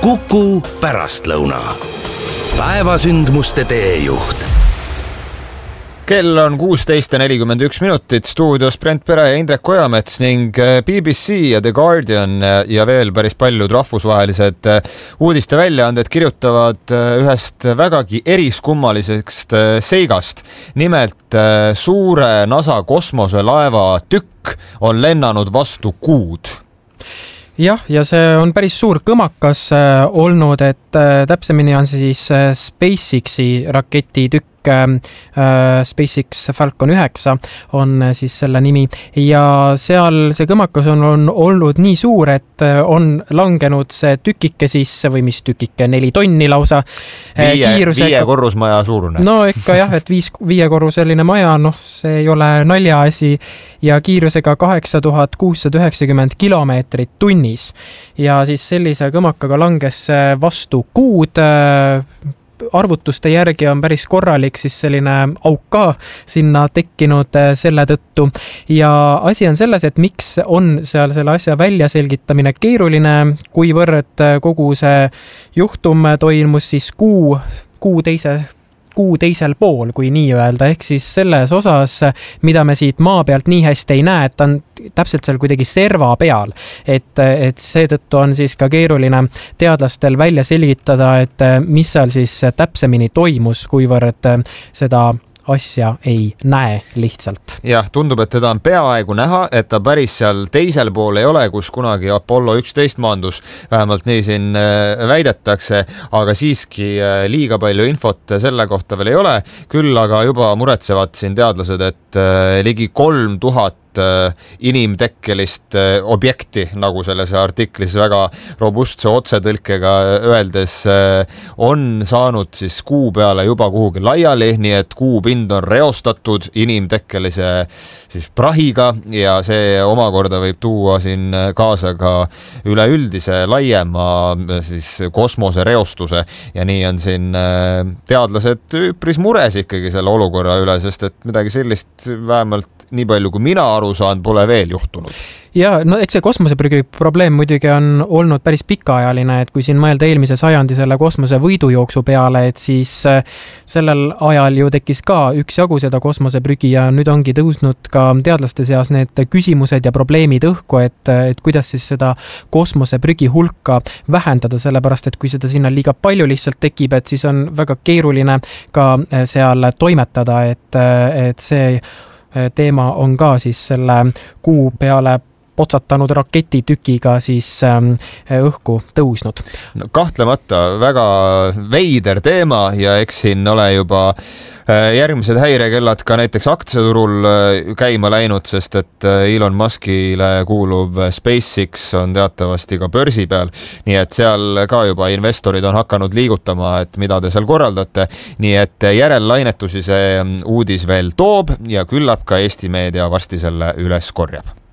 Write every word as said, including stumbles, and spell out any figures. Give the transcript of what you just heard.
Kuku pärastlõuna. Päevasündmuste teejuht. Kell on kuusteist ja nelikümmend üks minutit, stuudios Brent Pere ja Indrek Ojamets ning B B C ja The Guardian ja veel päris paljud rahvusvahelised uudiste väljaanded kirjutavad ühest vägagi eriskummalisest seigast. Nimelt suure NASA kosmoselaeva tükk on lennanud vastu kuud. Jah, ja see on päris suur kõmakas olnud, et täpsemini on siis SpaceXi raketitükk, SpaceX Falcon üheksa on siis selle nimi ja seal see kõmakas on, on olnud nii suur, et on langenud see tükike sisse või mis tükike, neli tonni lausa. Viie, viie korrusmaja suurune. No ikka jah, et viis, viie korruseline maja, noh see ei ole naljaasi ja kiirusega kaheksa tuhat kuussada üheksakümmend kilomeetrit tunnis ja siis sellise kõmakaga langes vastu kuud. Arvutuste järgi on päris korralik siis selline auk ka sinna tekkinud selle tõttu ja asi on selles, et miks on seal selle asja välja selgitamine keeruline, kuivõrd kogu see juhtum toimus siis kuu, kuu teise kuu teisel pool, kui nii öelda, ehk siis selles osas, mida me siit maa pealt nii hästi ei näe, et on täpselt seal kuidagi serva peal, et, et seetõttu on siis ka keeruline teadlastel välja selgitada, et mis seal siis täpsemini toimus, kuivõrd seda asja ei näe lihtsalt. Jah, tundub, et teda on peaaegu näha, et ta päris seal teisel pool ei ole, kus kunagi Apollo üksteist maandus, vähemalt nii siin väidetakse, aga siiski liiga palju infot selle kohta veel ei ole. Küll aga juba muretsevad siin teadlased, et ligi kolm tuhat inimtekkelist objekti, nagu selles artiklis väga robustse otsetõlkega öeldes, on saanud siis kuu peale juba kuhugi laiali, nii et kuu pind on reostatud inimtekkelise siis prahiga ja see omakorda võib tuua siin kaasa ka üleüldise laiema siis kosmosereostuse ja nii on siin teadlased üpris mures ikkagi selle olukorra üle, sest et midagi sellist vähemalt nii palju kui mina aru saan, pole veel juhtunud. Ja no eks see kosmoseprügi probleem muidugi on olnud päris pikaajaline, et kui siin mõelda eelmise sajandi selle kosmose võidujooksu peale, et siis sellel ajal ju tekkis ka üksjagu seda kosmoseprügi ja nüüd ongi tõusnud ka teadlaste seas need küsimused ja probleemid õhku, et, et kuidas siis seda kosmoseprügi hulka vähendada, sellepärast et kui seda sinna liiga palju lihtsalt tekib, et siis on väga keeruline ka seal toimetada, et, et see teema on ka siis selle kuu peale potsatanud raketitükiga siis õhku tõusnud. No, kahtlemata väga veider teema ja eks siin ole juba järgmised häirekellad ka näiteks aktsiaturul käima läinud, sest et Elon Muskile kuuluv SpaceX on teatavasti ka börsi peal, nii et seal ka juba investorid on hakanud liigutama, et mida te seal korraldate, nii et järellainetusi see uudis veel toob ja küllap ka Eesti meedia varsti selle üles korjab.